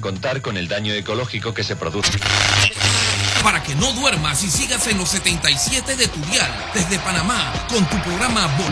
contar con el daño ecológico que se produce. Para que no duermas y sigas en los 77 de tu dial, desde Panamá, con tu programa